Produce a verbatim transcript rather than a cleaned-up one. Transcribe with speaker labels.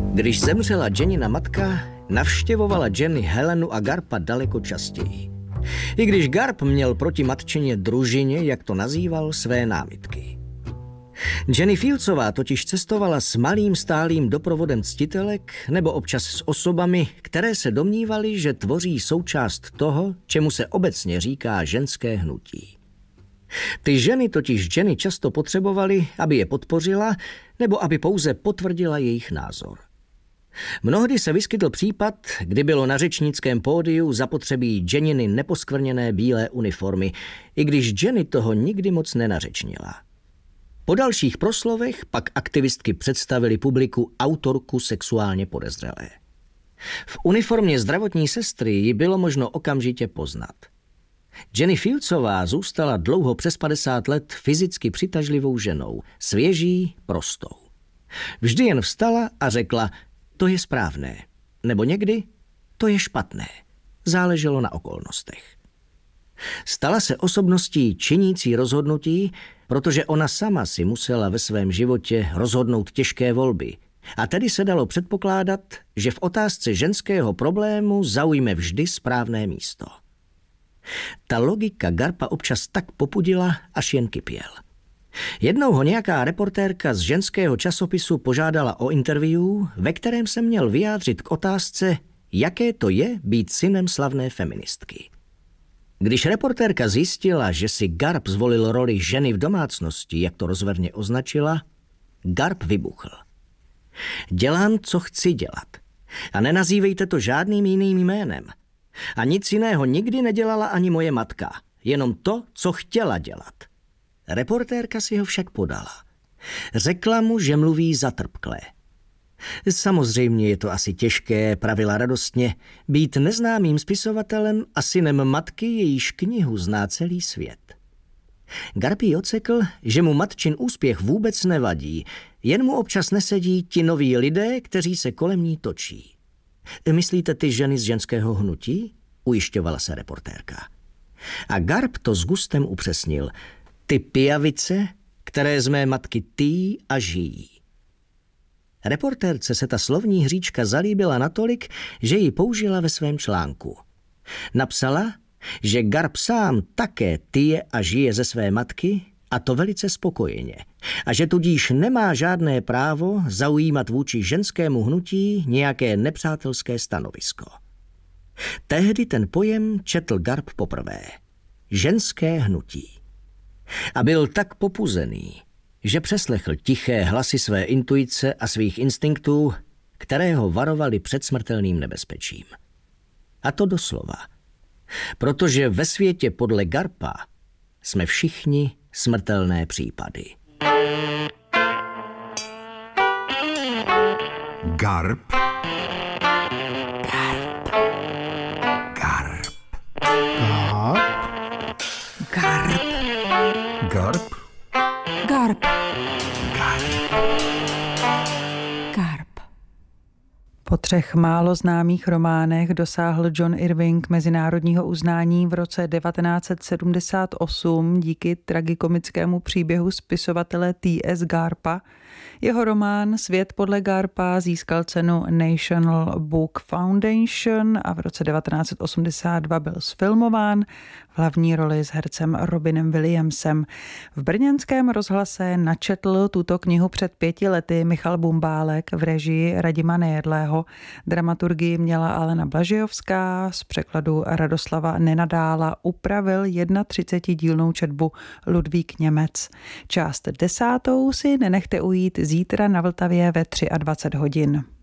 Speaker 1: Když zemřela Jennina matka, navštěvovala Jenny Helenu a Garpa daleko častěji. I když Garp měl proti matčině družině, jak to nazýval, své námitky. Jenny Fieldsová totiž cestovala s malým stálým doprovodem ctitelek nebo občas s osobami, které se domnívaly, že tvoří součást toho, čemu se obecně říká ženské hnutí. Ty ženy totiž Jenny často potřebovaly, aby je podpořila nebo aby pouze potvrdila jejich názor. Mnohdy se vyskytl případ, kdy bylo na řečnickém pódiu zapotřebí Jenniny neposkvrněné bílé uniformy, i když Jenny toho nikdy moc nenařečnila. Po dalších proslovech pak aktivistky představili publiku autorku sexuálně podezřelé. V uniformě zdravotní sestry ji bylo možno okamžitě poznat. Jenny Fieldsová zůstala dlouho přes padesát let fyzicky přitažlivou ženou, svěží, prostou. Vždy jen vstala a řekla, to je správné, nebo někdy, to je špatné. Záleželo na okolnostech. Stala se osobností činící rozhodnutí, protože ona sama si musela ve svém životě rozhodnout těžké volby. A tedy se dalo předpokládat, že v otázce ženského problému zaujme vždy správné místo. Ta logika Garpa občas tak popudila, až jen kypěl. Jednou ho nějaká reportérka z ženského časopisu požádala o interview, ve kterém se měl vyjádřit k otázce, jaké to je být synem slavné feministky. Když reportérka zjistila, že si Garp zvolil roli ženy v domácnosti, jak to rozverně označila, Garp vybuchl. Dělám, co chci dělat. A nenazývejte to žádným jiným jménem. A nic jiného nikdy nedělala ani moje matka. Jenom to, co chtěla dělat. Reportérka si ho však podala. Řekla mu, že mluví zatrpkle. Samozřejmě je to asi těžké, pravila radostně, být neznámým spisovatelem a synem matky, jejíž knihu zná celý svět. Garp jí ocekl, že mu matčin úspěch vůbec nevadí, jen mu občas nesedí ti noví lidé, kteří se kolem ní točí. Myslíte ty ženy z ženského hnutí? Ujišťovala se reportérka. A Garp to s gustem upřesnil. Ty pijavice, které z mé matky týjí a žijí. Reportérce se ta slovní hříčka zalíbila natolik, že ji použila ve svém článku. Napsala, že Garp sám také tyje a žije ze své matky, a to velice spokojeně, a že tudíž nemá žádné právo zaujímat vůči ženskému hnutí nějaké nepřátelské stanovisko. Tehdy ten pojem četl Garp poprvé. Ženské hnutí. A byl tak popuzený, že přeslechl tiché hlasy své intuice a svých instinktů, které ho varovaly před smrtelným nebezpečím. A to doslova. Protože ve světě podle Garpa jsme všichni smrtelné případy.
Speaker 2: Garp. Garp. Garp.
Speaker 3: Garp.
Speaker 2: Garp.
Speaker 3: Garp.
Speaker 2: Garp.
Speaker 3: Garp. Po třech málo známých románech dosáhl John Irving mezinárodního uznání v roce devatenáct set sedmdesát osm díky tragikomickému příběhu spisovatele T S Garpa. Jeho román Svět podle Garpa získal cenu National Book Foundation a v roce devatenáct set osmdesát dva byl zfilmován v hlavní roli s hercem Robinem Williamsem. V brněnském rozhlase načetl tuto knihu před pěti lety Michal Bumbálek v režii Radima Nejedlého. Dramaturgii měla Alena Blažejovská, z překladu Radoslava Nenadála upravil třicetidílnou četbu Ludvík Němec. Část desátou si nenechte ujít zítra na Vltavě ve dvacet tři hodin.